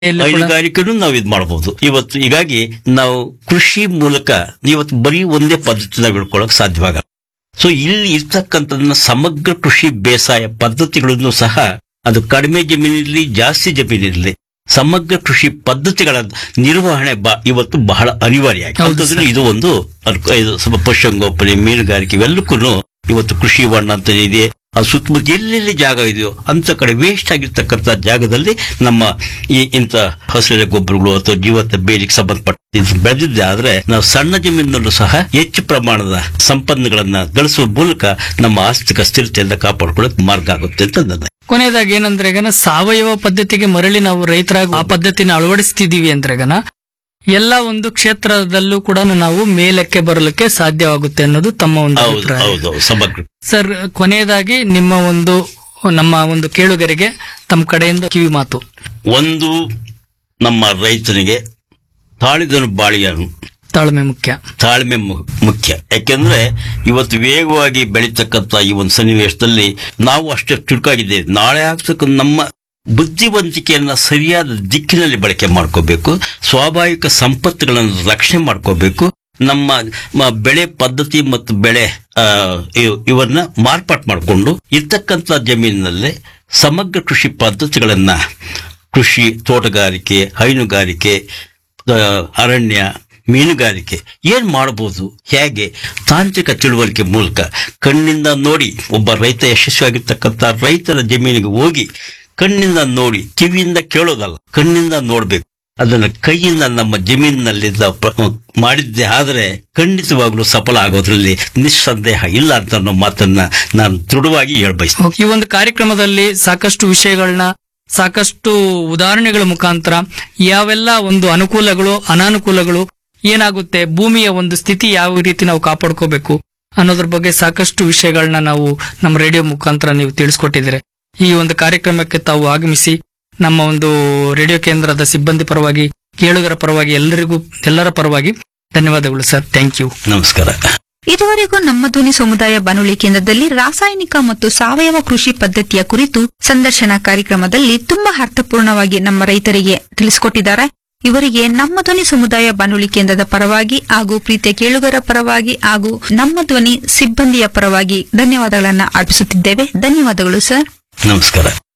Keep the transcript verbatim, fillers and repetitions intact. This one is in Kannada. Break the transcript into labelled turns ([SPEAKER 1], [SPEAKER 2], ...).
[SPEAKER 1] ಎಲ್ಲೂ ಕೂಡ-
[SPEAKER 2] ಹೈನುಗಾರಿಕೆನೂ ನಾವು ಇದು ಮಾಡಬಹುದು ಇವತ್ತು. ಹೀಗಾಗಿ ನಾವು ಕೃಷಿ ಮೂಲಕ ಇವತ್ತು ಬರೀ ಒಂದೇ ಪದ್ಧತಿನ ಬಿಡ್ಕೊಳ್ಳೋಕೆ ಸಾಧ್ಯವಾಗಲ್ಲ. ಸೊ ಇಲ್ಲಿ ಇರ್ತಕ್ಕಂಥದನ್ನ ಸಮಗ್ರ ಕೃಷಿ ಬೇಸಾಯ ಪದ್ಧತಿಗಳನ್ನು ಸಹ ಅದು ಕಡಿಮೆ ಜಮೀನಿರಲಿ ಜಾಸ್ತಿ ಜಮೀನಿರಲಿ ಸಮಗ್ರ ಕೃಷಿ ಪದ್ಧತಿಗಳ ನಿರ್ವಹಣೆ ಬ ಇವತ್ತು ಬಹಳ ಅನಿವಾರ್ಯ ಆಗಿದೆ.
[SPEAKER 1] ಹೌದು
[SPEAKER 2] ಅಂತಂದ್ರೆ ಇದು ಒಂದು ಅದ್ಕ- ಇದು ಸ್ವಲ್ಪ ಪಶುಸಂಗೋಪನೆ ಮೀನುಗಾರಿಕೆ ಇವೆಲ್ಲಕ್ಕೂ ಇವತ್ತು ಕೃಷಿ ಹೊಂಡ ಅಂತ ಇದೆ. ಅದು ಸುತ್ತಮುತ್ತ ಎಲ್ಲೆಲ್ಲಿ ಜಾಗ ಇದೆಯೋ ಅಂತ ಕಡೆ ವೇಸ್ಟ್ ಆಗಿರ್ತಕ್ಕಂಥ ಜಾಗದಲ್ಲಿ ನಮ್ಮ ಈ ಇಂಥ ಹಸಿರು ಗೊಬ್ಬರಗಳು ಅಥವಾ ಜೀವತ ಬೇಲಿಗೆ ಸಂಬಂಧಪಟ್ಟ ಬೆಳೆದಿದ್ದೆ ಆದ್ರೆ ನಾವು ಸಣ್ಣ ಜಮೀನಿನಲ್ಲೂ ಸಹ ಹೆಚ್ಚು ಪ್ರಮಾಣದ ಸಂಪನ್ನುಗಳನ್ನ ಗಳಿಸುವ ಮೂಲಕ ನಮ್ಮ ಆರ್ಥಿಕ ಸ್ಥಿರತೆಯನ್ನ ಕಾಪಾಡ್ಕೊಳ್ಳೋಕೆ ಮಾರ್ಗ ಆಗುತ್ತೆ ಅಂತ ನನ್ನ
[SPEAKER 1] ಕೊನೆಯದಾಗಿ ಏನಂದ್ರೆ ಗನ ಸಾವಯವ ಪದ್ಧತಿಗೆ ಮರಳಿ ನಾವು ರೈತರಾಗಿ ಆ ಪದ್ಧತಿನ ಅಳವಡಿಸ್ತಿದೀವಿ ಅಂದ್ರೆ ಗನ ಎಲ್ಲ ಒಂದು ಕ್ಷೇತ್ರದಲ್ಲೂ ಕೂಡ ನಾವು ಮೇಲಕ್ಕೆ ಬರಲಿಕ್ಕೆ ಸಾಧ್ಯವಾಗುತ್ತೆ ಅನ್ನೋದು ತಮ್ಮ ಒಂದು
[SPEAKER 2] ಹೌದು
[SPEAKER 1] ಅಭಿಪ್ರಾಯ.
[SPEAKER 2] ಹೌದು ಸಮಗ್ರ
[SPEAKER 1] ಸರ್, ಕೊನೆಯದಾಗಿ ನಿಮ್ಮ ಒಂದು ನಮ್ಮ ಒಂದು ಕೇಳುಗರಿಗೆ ತಮ್ಮ ಕಡೆಯಿಂದ ಕಿವಿ ಮಾತು.
[SPEAKER 2] ಒಂದು ನಮ್ಮ ರೈತನಿಗೆ ತಾಳಿದನು ಬಾಳಿಯನು
[SPEAKER 1] ತಾಳ್ಮೆ ಮುಖ್ಯ.
[SPEAKER 2] ತಾಳ್ಮೆ ಮು- ಮುಖ್ಯ. ಯಾಕೆಂದ್ರೆ ಇವತ್ತು ವೇಗವಾಗಿ ಬೆಳೀತಕ್ಕಂಥ ಈ ಒಂದು ಸನ್ನಿವೇಶದಲ್ಲಿ ನಾವು ಅಷ್ಟೇ ಚುರುಕಾಗಿದ್ದೇವೆ. ನಾಳೆ ಆಗ್ತಕ್ಕ ನಮ್ಮ ಬುದ್ಧಿವಂತಿಕೆಯನ್ನ ಸರಿಯಾದ ದಿಕ್ಕಿನಲ್ಲಿ ಬಳಕೆ ಮಾಡ್ಕೋಬೇಕು. ಸ್ವಾಭಾವಿಕ ಸಂಪತ್ತುಗಳನ್ನು ರಕ್ಷಣೆ ಮಾಡ್ಕೋಬೇಕು. ನಮ್ಮ ಮ- ಬೆಳೆ ಪದ್ಧತಿ ಮತ್ತು ಬೆಳೆ ಆ, ಇವ್- ಇವನ್ನ ಮಾರ್ಪಾಟ್ ಮಾಡಿಕೊಂಡು ಇರ್ತಕ್ಕಂಥ ಜಮೀನಿನಲ್ಲೇ ಸಮಗ್ರ ಕೃಷಿ ಪದ್ಧತಿಗಳನ್ನ ಕೃಷಿ, ತೋಟಗಾರಿಕೆ, ಹೈನುಗಾರಿಕೆ, ಆ, ಅರಣ್ಯ, ಮೀನುಗಾರಿಕೆ ಏನ್ ಮಾಡಬಹುದು, ಹೇಗೆ ತಾಂತ್ರಿಕ ತಿಳುವಳಿಕೆ ಮೂಲಕ ಕಣ್ಣಿಂದ ನೋಡಿ ಒಬ್ಬ ರೈತ ಯಶಸ್ವಿಯಾಗಿರ್ತಕ್ಕಂಥ ರೈತರ ಜಮೀನಿಗೆ ಹೋಗಿ ಕಣ್ಣಿಂದ ನೋಡಿ ಕಿವಿಯಿಂದ ಕೇಳೋದಲ್ಲ, ಕಣ್ಣಿಂದ ನೋಡ್ಬೇಕು. ಅದನ್ನ ಕೈಯಿಂದ ನಮ್ಮ ಜಮೀನಿನಲ್ಲಿದ್ದ ಪ್ರ- ಮಾಡಿದ್ದೆ ಆದರೆ ಖಂಡಿತವಾಗ್ಲೂ ಸಫಲ ಆಗೋದ್ರಲ್ಲಿ ನಿಸ್ಸಂದೇಹ ಇಲ್ಲ ಅಂತ ಅನ್ನೋ ಮಾತನ್ನ ನಾನು ದೃಢವಾಗಿ ಹೇಳ್ಬಯಸ್ತೇನೆ.
[SPEAKER 1] ಈ ಒಂದು ಕಾರ್ಯಕ್ರಮದಲ್ಲಿ ಸಾಕಷ್ಟು ವಿಷಯಗಳನ್ನ ಸಾಕಷ್ಟು ಉದಾಹರಣೆಗಳ ಮುಖಾಂತರ ಯಾವೆಲ್ಲ ಒಂದು ಅನುಕೂಲಗಳು ಅನಾನುಕೂಲಗಳು ಏನಾಗುತ್ತೆ, ಭೂಮಿಯ ಒಂದು ಸ್ಥಿತಿ ಯಾವ ರೀತಿ ನಾವು ಕಾಪಾಡ್ಕೋಬೇಕು ಅನ್ನೋದ್ರ ಬಗ್ಗೆ ಸಾಕಷ್ಟು ವಿಷಯಗಳನ್ನ ನಾವು ನಮ್ಮ ರೇಡಿಯೋ ಮುಖಾಂತರ ನೀವು ತಿಳಿಸ್ಕೊಟ್ಟಿದ್ದೀರಿ. ಈ ಒಂದು ಕಾರ್ಯಕ್ರಮಕ್ಕೆ ತಾವು ಆಗಮಿಸಿ ನಮ್ಮ ಒಂದು ರೇಡಿಯೋ ಕೇಂದ್ರದ ಸಿಬ್ಬಂದಿ ಪರವಾಗಿ, ಕೇಳುಗರ ಪರವಾಗಿ, ಎಲ್ಲರಿಗೂ ಎಲ್ಲರ ಪರವಾಗಿ ಧನ್ಯವಾದಗಳು ಸರ್. Thank you.
[SPEAKER 2] ನಮಸ್ಕಾರ.
[SPEAKER 3] ಇದುವರೆಗೂ ನಮ್ಮ ಧ್ವನಿ ಸಮುದಾಯ ಬಾನುಲಿ ಕೇಂದ್ರದಲ್ಲಿ ರಾಸಾಯನಿಕ ಮತ್ತು ಸಾವಯವ ಕೃಷಿ ಪದ್ಧತಿಯ ಕುರಿತು ಸಂದರ್ಶನ ಕಾರ್ಯಕ್ರಮದಲ್ಲಿ ತುಂಬಾ ಅರ್ಥಪೂರ್ಣವಾಗಿ ನಮ್ಮ ರೈತರಿಗೆ ತಿಳಿಸಿಕೊಟ್ಟಿದ್ದಾರೆ. ಇವರಿಗೆ ನಮ್ಮ ಧ್ವನಿ ಸಮುದಾಯ ಬಾನುಲಿ ಕೇಂದ್ರದ ಪರವಾಗಿ ಹಾಗೂ ಪ್ರೀತಿಯ ಕೇಳುಗರ ಪರವಾಗಿ ಹಾಗೂ ನಮ್ಮ ಧ್ವನಿ ಸಿಬ್ಬಂದಿಯ ಪರವಾಗಿ ಧನ್ಯವಾದಗಳನ್ನ ಅರ್ಪಿಸುತ್ತಿದ್ದೇವೆ. ಧನ್ಯವಾದಗಳು ಸರ್.
[SPEAKER 2] ನಮಸ್ಕಾರ.